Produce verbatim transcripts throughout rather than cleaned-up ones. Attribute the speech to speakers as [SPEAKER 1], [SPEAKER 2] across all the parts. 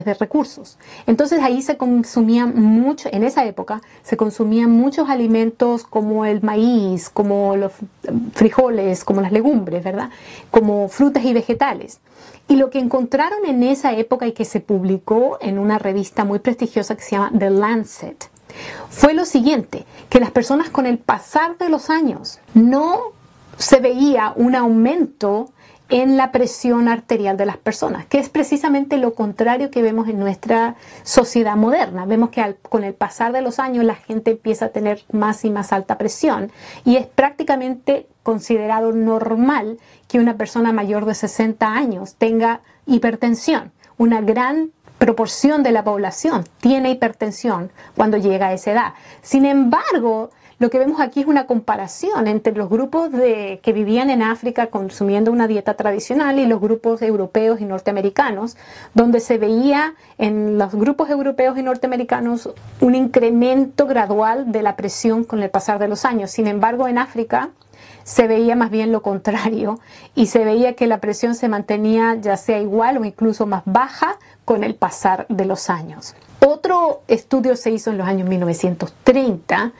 [SPEAKER 1] de recursos. Entonces ahí se consumían mucho, en esa época, se consumían muchos alimentos como el maíz, como los frijoles, como las legumbres, ¿verdad? Como frutas y vegetales. Y lo que encontraron en esa época y que se publicó en una revista muy prestigiosa que se llama The Lancet, fue lo siguiente, que las personas con el pasar de los años no se veía un aumento en la presión arterial de las personas, que es precisamente lo contrario que vemos en nuestra sociedad moderna. Vemos que al, con el pasar de los años la gente empieza a tener más y más alta presión y es prácticamente considerado normal que una persona mayor de sesenta años tenga hipertensión. Una gran proporción de la población tiene hipertensión cuando llega a esa edad. Sin embargo, lo que vemos aquí es una comparación entre los grupos de, que vivían en África consumiendo una dieta tradicional y los grupos europeos y norteamericanos, donde se veía en los grupos europeos y norteamericanos un incremento gradual de la presión con el pasar de los años. Sin embargo, en África se veía más bien lo contrario y se veía que la presión se mantenía ya sea igual o incluso más baja con el pasar de los años. Otro estudio se hizo en los años mil novecientos treinta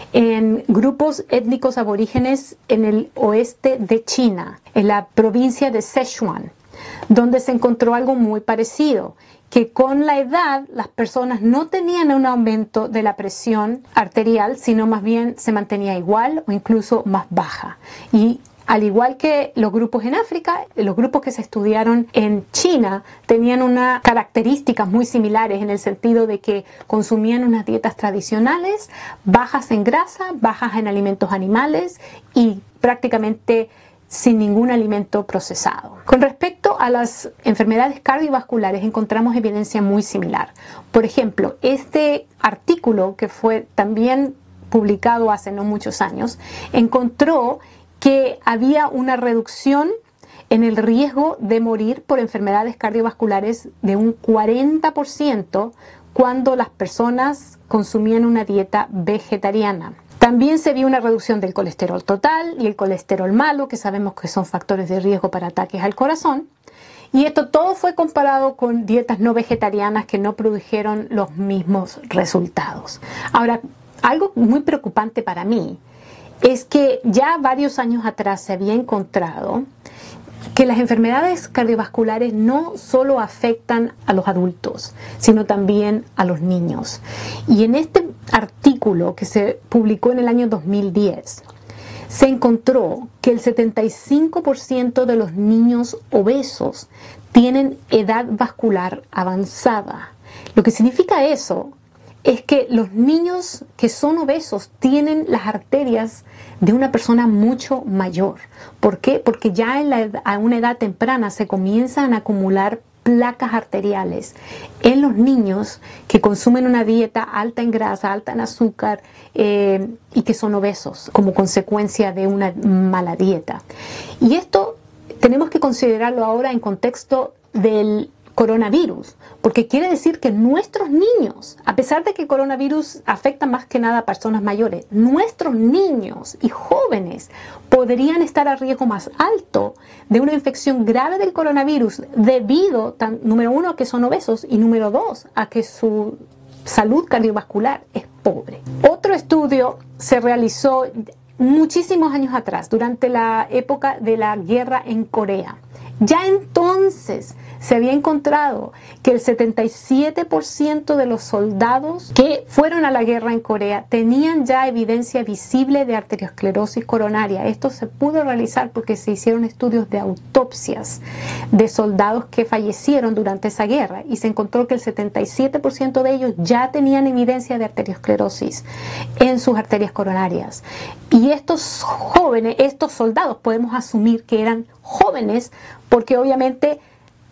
[SPEAKER 1] en grupos étnicos aborígenes en el oeste de China, en la provincia de Sichuan, donde se encontró algo muy parecido, que con la edad las personas no tenían un aumento de la presión arterial, sino más bien se mantenía igual o incluso más baja. Y al igual que los grupos en África, los grupos que se estudiaron en China tenían unas características muy similares en el sentido de que consumían unas dietas tradicionales, bajas en grasa, bajas en alimentos animales y prácticamente sin ningún alimento procesado. Con respecto a las enfermedades cardiovasculares encontramos evidencia muy similar. Por ejemplo, este artículo que fue también publicado hace no muchos años encontró que había una reducción en el riesgo de morir por enfermedades cardiovasculares de un cuarenta por ciento cuando las personas consumían una dieta vegetariana. También se vio una reducción del colesterol total y el colesterol malo, que sabemos que son factores de riesgo para ataques al corazón. Y esto todo fue comparado con dietas no vegetarianas que no produjeron los mismos resultados. Ahora, algo muy preocupante para mí es que ya varios años atrás se había encontrado que las enfermedades cardiovasculares no solo afectan a los adultos, sino también a los niños. Y en este artículo que se publicó en el año dos mil diez, se encontró que el setenta y cinco por ciento de los niños obesos tienen edad vascular avanzada. Lo que significa eso es que los niños que son obesos tienen las arterias de una persona mucho mayor. ¿Por qué? Porque ya en la, a una edad temprana se comienzan a acumular placas arteriales en los niños que consumen una dieta alta en grasa, alta en azúcar eh, y que son obesos como consecuencia de una mala dieta. Y esto tenemos que considerarlo ahora en contexto del coronavirus, porque quiere decir que nuestros niños, a pesar de que el coronavirus afecta más que nada a personas mayores, nuestros niños y jóvenes podrían estar a riesgo más alto de una infección grave del coronavirus debido, tan, número uno, a que son obesos y número dos, a que su salud cardiovascular es pobre. Otro estudio se realizó muchísimos años atrás, durante la época de la guerra en Corea. Ya entonces se había encontrado que el setenta y siete por ciento de los soldados que fueron a la guerra en Corea tenían ya evidencia visible de arteriosclerosis coronaria. Esto se pudo realizar porque se hicieron estudios de autopsias de soldados que fallecieron durante esa guerra y se encontró que el setenta y siete por ciento de ellos ya tenían evidencia de arteriosclerosis en sus arterias coronarias. Y estos jóvenes, estos soldados, podemos asumir que eran jóvenes porque obviamente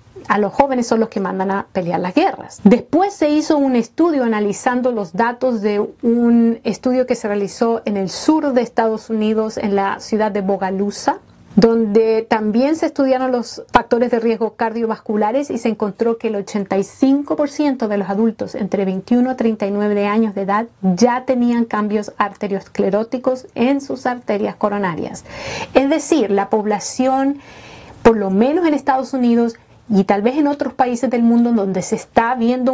[SPEAKER 1] a los jóvenes son los que mandan a pelear las guerras. Después se hizo un estudio analizando los datos de un estudio que se realizó en el sur de Estados Unidos, en la ciudad de Bogalusa, donde también se estudiaron los factores de riesgo cardiovasculares y se encontró que el ochenta y cinco por ciento de los adultos entre veintiuno a treinta y nueve años de edad ya tenían cambios arterioscleróticos en sus arterias coronarias. Es decir, la población, por lo menos en Estados Unidos, y tal vez en otros países del mundo donde se está viendo